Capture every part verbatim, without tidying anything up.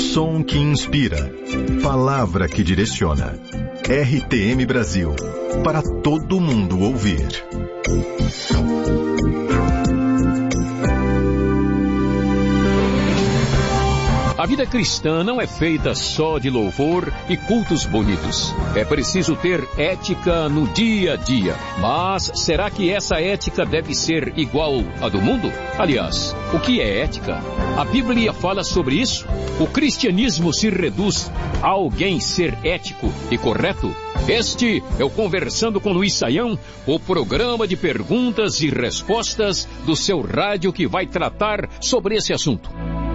Som que inspira. Palavra que direciona. R T M Brasil. Para todo mundo ouvir. A vida cristã não é feita só de louvor e cultos bonitos. É preciso ter ética no dia a dia. Mas será que essa ética deve ser igual à do mundo? Aliás, o que é ética? A Bíblia fala sobre isso? O cristianismo se reduz a alguém ser ético e correto? Este é o Conversando com Luiz Saião, o programa de perguntas e respostas do seu rádio que vai tratar sobre esse assunto.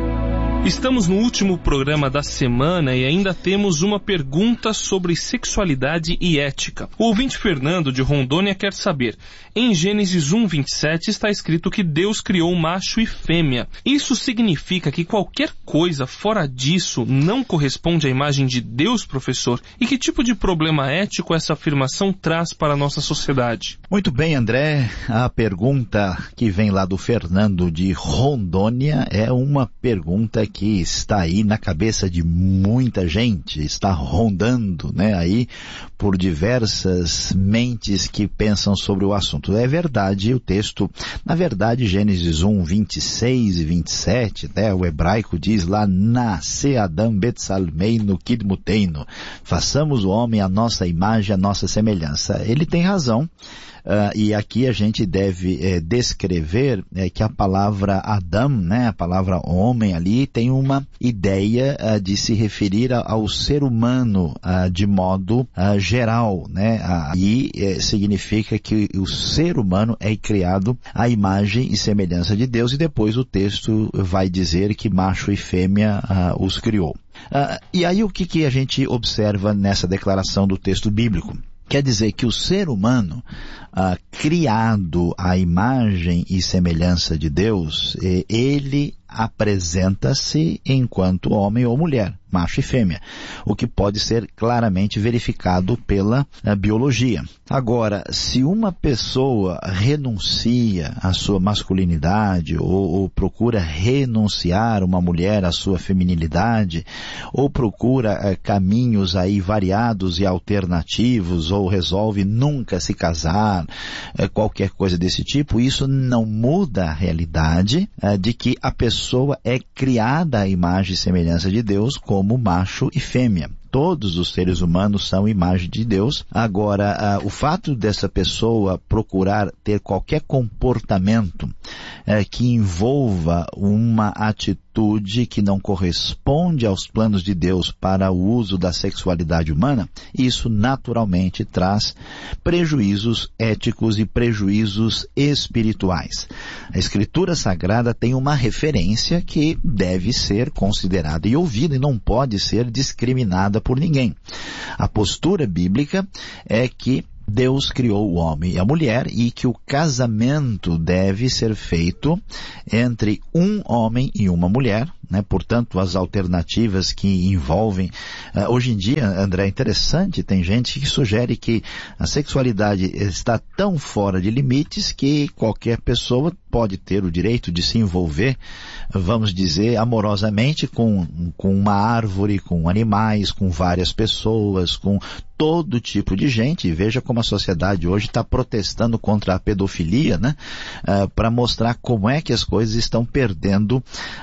Estamos no último programa da semana e ainda temos uma pergunta sobre sexualidade e ética. O ouvinte Fernando de Rondônia quer saber, em Gênesis um, vinte e sete está escrito que Deus criou macho e fêmea. Isso significa que qualquer coisa fora disso não corresponde à imagem de Deus, professor? E que tipo de problema ético essa afirmação traz para a nossa sociedade? Muito bem, André. A pergunta que vem lá do Fernando de Rondônia é uma pergunta que está aí na cabeça de muita gente, está rondando, né, aí por diversas mentes que pensam sobre o assunto. É verdade, o texto, na verdade, Gênesis um, vinte e seis e vinte e sete, né, o hebraico diz lá, Nasce Adam Betsalmeino Kidmuteino, façamos o homem à nossa imagem, à nossa semelhança. Ele tem razão. Uh, e aqui a gente deve eh, descrever eh, que a palavra Adam, né, a palavra homem ali, tem uma ideia uh, de se referir a, ao ser humano uh, de modo uh, geral, né, uh, e eh, significa que o ser humano é criado à imagem e semelhança de Deus, e depois o texto vai dizer que macho e fêmea uh, os criou. Uh, e aí o que, que a gente observa nessa declaração do texto bíblico? Quer dizer que o ser humano, ah, criado à imagem e semelhança de Deus, ele apresenta-se enquanto homem ou mulher, macho e fêmea, o que pode ser claramente verificado pela biologia. Agora, se uma pessoa renuncia à sua masculinidade ou, ou procura renunciar uma mulher à sua feminilidade, ou procura eh, caminhos aí variados e alternativos, ou resolve nunca se casar, eh, qualquer coisa desse tipo, isso não muda a realidade eh, de que a pessoa pessoa é criada à imagem e semelhança de Deus como macho e fêmea. Todos os seres humanos são imagem de Deus. Agora, uh, o fato dessa pessoa procurar ter qualquer comportamento uh, que envolva uma atitude que não corresponde aos planos de Deus para o uso da sexualidade humana, isso naturalmente traz prejuízos éticos e prejuízos espirituais. A Escritura Sagrada tem uma referência que deve ser considerada e ouvida e não pode ser discriminada por ninguém. A postura bíblica é que Deus criou o homem e a mulher e que o casamento deve ser feito entre um homem e uma mulher, né? Portanto, as alternativas que envolvem... Uh, hoje em dia, André, é interessante, tem gente que sugere que a sexualidade está tão fora de limites que qualquer pessoa pode ter o direito de se envolver, vamos dizer, amorosamente com, com uma árvore, com animais, com várias pessoas, com todo tipo de gente. E veja como a sociedade hoje está protestando contra a pedofilia, né? Uh, para mostrar como é que as coisas estão perdendo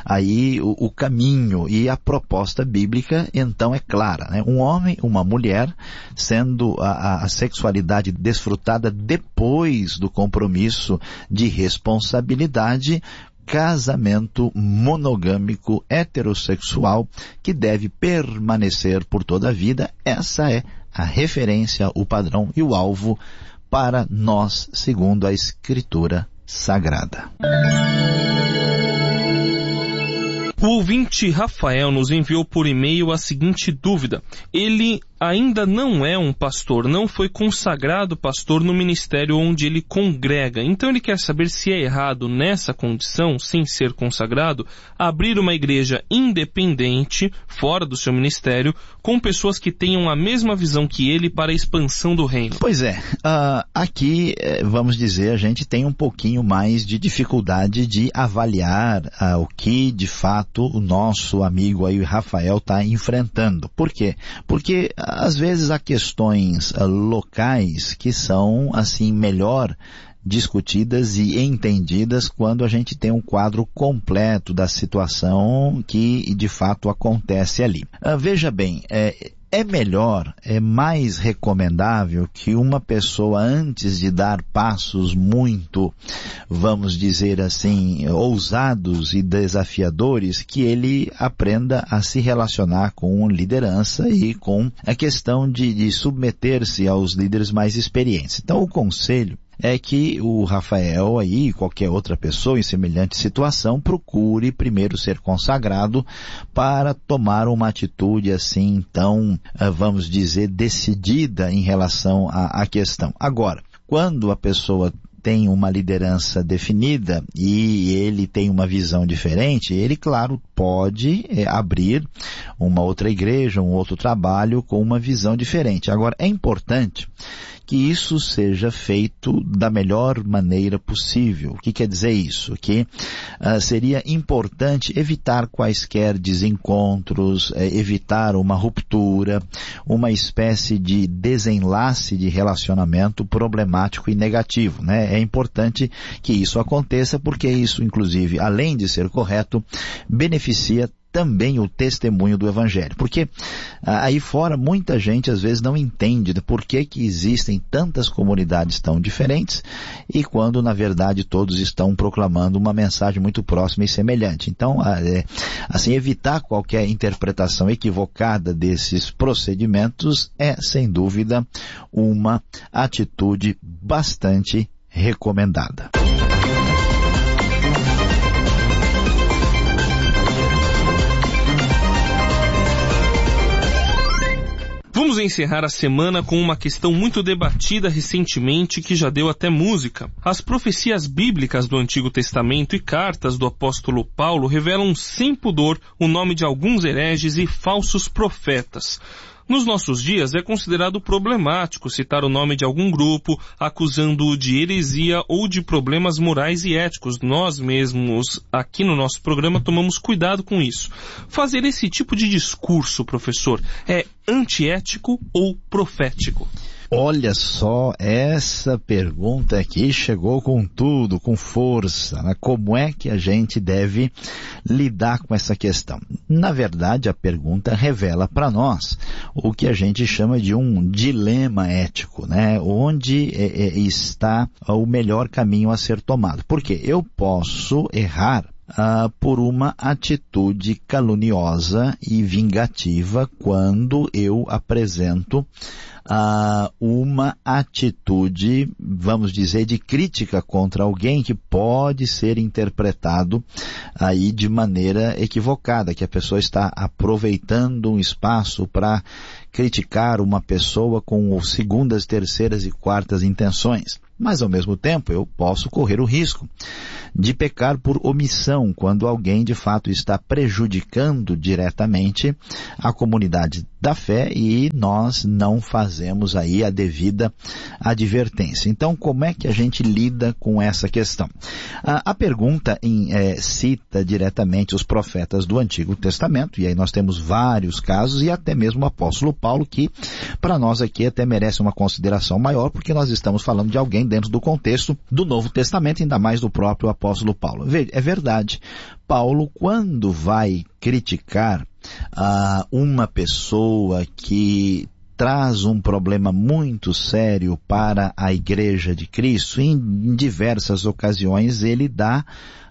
aí o, o caminho. E a proposta bíblica, então, é clara, né? Um homem, uma mulher, sendo a, a sexualidade desfrutada depois do compromisso de responsabilidade, casamento monogâmico heterossexual que deve permanecer por toda a vida. Essa é a referência, o padrão e o alvo para nós, segundo a Escritura Sagrada. O ouvinte Rafael nos enviou por e-mail a seguinte dúvida. Ele ainda não é um pastor, não foi consagrado pastor no ministério onde ele congrega. Então ele quer saber se é errado nessa condição, sem ser consagrado, abrir uma igreja independente, fora do seu ministério, com pessoas que tenham a mesma visão que ele para a expansão do reino. Pois é, uh, aqui, vamos dizer, a gente tem um pouquinho mais de dificuldade de avaliar uh, o que, de fato, o nosso amigo aí, Rafael, está enfrentando. Por quê? Porque, às vezes, há questões uh, locais que são, assim, melhor discutidas e entendidas quando a gente tem um quadro completo da situação que, de fato, acontece ali. Uh, veja bem, é... É melhor, é mais recomendável que uma pessoa, antes de dar passos muito, vamos dizer assim, ousados e desafiadores, que ele aprenda a se relacionar com liderança e com a questão de, de submeter-se aos líderes mais experientes. Então, o conselho é que o Rafael aí, qualquer outra pessoa em semelhante situação, procure primeiro ser consagrado para tomar uma atitude assim tão, vamos dizer, decidida em relação à, à questão. Agora, quando a pessoa tem uma liderança definida e ele tem uma visão diferente, ele, claro, pode é, abrir uma outra igreja, um outro trabalho com uma visão diferente. Agora, é importante que isso seja feito da melhor maneira possível. O que quer dizer isso? Que uh, seria importante evitar quaisquer desencontros, uh, evitar uma ruptura, uma espécie de desenlace de relacionamento problemático e negativo, né? É importante que isso aconteça porque isso, inclusive, além de ser correto, beneficia também o testemunho do Evangelho. Porque aí fora muita gente às vezes não entende por que que existem tantas comunidades tão diferentes e quando na verdade todos estão proclamando uma mensagem muito próxima e semelhante. Então, é, assim, evitar qualquer interpretação equivocada desses procedimentos é, sem dúvida, uma atitude bastante recomendada. Vamos encerrar a semana com uma questão muito debatida recentemente que já deu até música. As profecias bíblicas do Antigo Testamento e cartas do apóstolo Paulo revelam sem pudor o nome de alguns hereges e falsos profetas. Nos nossos dias é considerado problemático citar o nome de algum grupo, acusando-o de heresia ou de problemas morais e éticos. Nós mesmos, aqui no nosso programa, tomamos cuidado com isso. Fazer esse tipo de discurso, professor, é antiético ou profético? Olha só, essa pergunta aqui chegou com tudo, com força, né? Como é que a gente deve lidar com essa questão? Na verdade, a pergunta revela para nós o que a gente chama de um dilema ético, né? Onde é, é, está o melhor caminho a ser tomado. Porque eu posso errar Uh, por uma atitude caluniosa e vingativa quando eu apresento uh, uma atitude, vamos dizer, de crítica contra alguém que pode ser interpretado aí de maneira equivocada, que a pessoa está aproveitando um espaço para criticar uma pessoa com segundas, terceiras e quartas intenções. Mas, ao mesmo tempo, eu posso correr o risco de pecar por omissão quando alguém, de fato, está prejudicando diretamente a comunidade da fé e nós não fazemos aí a devida advertência. Então, como é que a gente lida com essa questão? A, a pergunta em, é, cita diretamente os profetas do Antigo Testamento, e aí nós temos vários casos, e até mesmo o apóstolo Paulo, que para nós aqui até merece uma consideração maior, porque nós estamos falando de alguém dentro do contexto do Novo Testamento, ainda mais do próprio apóstolo Paulo. É verdade, Paulo, quando vai criticar uh, uma pessoa que traz um problema muito sério para a Igreja de Cristo, em diversas ocasiões ele dá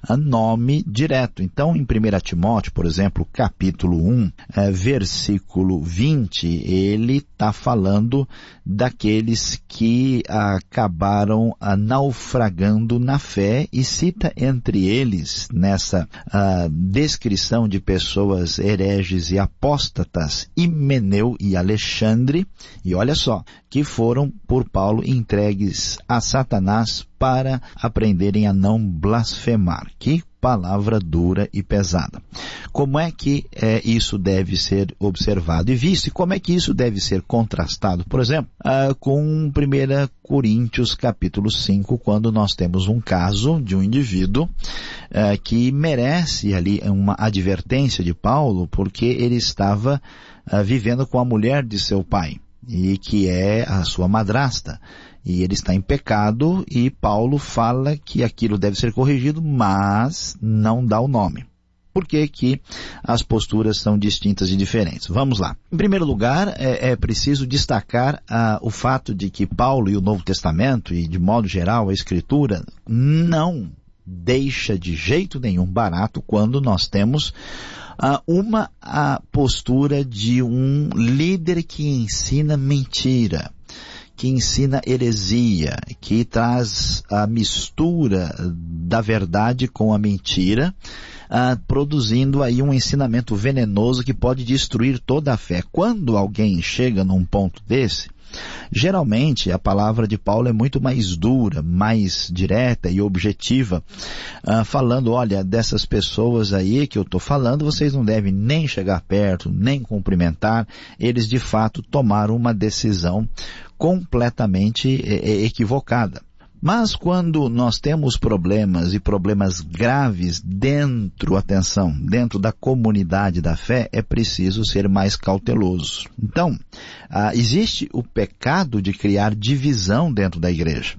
nome direto. Então, em primeira Timóteo, por exemplo, capítulo um, é, versículo vinte, ele está falando daqueles que acabaram a, naufragando na fé e cita entre eles, nessa a, descrição de pessoas hereges e apóstatas, Himeneu e Alexandre, e olha só, que foram por Paulo entregues a Satanás para aprenderem a não blasfemar. Que palavra dura e pesada. Como é que é, isso deve ser observado e visto? E como é que isso deve ser contrastado? Por exemplo, ah, com primeira Coríntios capítulo cinco, quando nós temos um caso de um indivíduo ah, que merece ali uma advertência de Paulo, porque ele estava ah, vivendo com a mulher de seu pai, e que é a sua madrasta. E ele está em pecado e Paulo fala que aquilo deve ser corrigido, mas não dá o nome. Por que que as posturas são distintas e diferentes? Vamos lá. Em primeiro lugar, é, é preciso destacar ah, o fato de que Paulo e o Novo Testamento, e de modo geral a Escritura, não deixa de jeito nenhum barato quando nós temos Uh, uma a postura de um líder que ensina mentira, que ensina heresia, que traz a mistura da verdade com a mentira, uh, produzindo aí um ensinamento venenoso que pode destruir toda a fé. Quando alguém chega num ponto desse, geralmente a palavra de Paulo é muito mais dura, mais direta e objetiva, uh, falando, olha, dessas pessoas aí que eu estou falando, vocês não devem nem chegar perto, nem cumprimentar. Eles de fato tomaram uma decisão completamente eh, equivocada. Mas quando nós temos problemas e problemas graves dentro, atenção, dentro da comunidade da fé, é preciso ser mais cauteloso. Então, ah, existe o pecado de criar divisão dentro da igreja.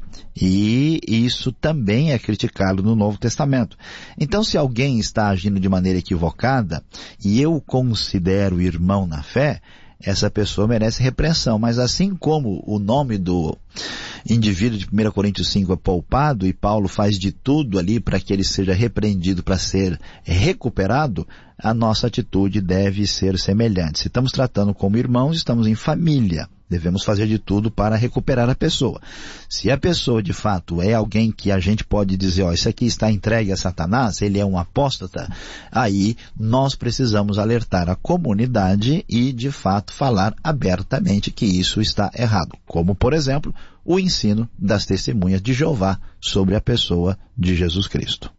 E isso também é criticado no Novo Testamento. Então, se alguém está agindo de maneira equivocada, e eu considero irmão na fé, essa pessoa merece repreensão. Mas assim como o nome do indivíduo de primeira Coríntios cinco é poupado e Paulo faz de tudo ali para que ele seja repreendido, para ser recuperado, a nossa atitude deve ser semelhante. Se estamos tratando como irmãos, estamos em família. Devemos fazer de tudo para recuperar a pessoa. Se a pessoa de fato é alguém que a gente pode dizer, ó, isso aqui está entregue a Satanás, ele é um apóstata, aí nós precisamos alertar a comunidade e de fato falar abertamente que isso está errado. Como, por exemplo, o ensino das testemunhas de Jeová sobre a pessoa de Jesus Cristo.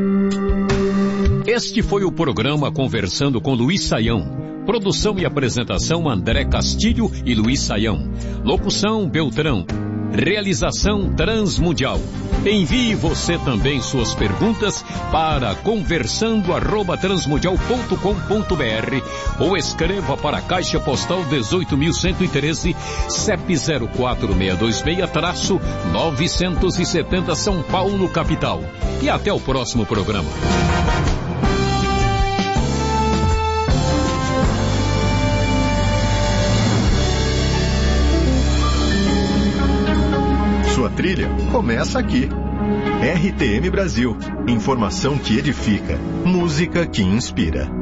Este foi o programa Conversando com Luiz Saião. Produção e apresentação André Castilho e Luiz Saião. Locução Beltrão. Realização Transmundial. Envie você também suas perguntas para conversando arroba transmundial ponto com ponto br ou escreva para a Caixa Postal dezoito mil cento e treze, C E P zero quatro seis dois seis, novecentos e setenta São Paulo, capital. E até o próximo programa. Sua trilha começa aqui. R T M Brasil. Informação que edifica. Música que inspira.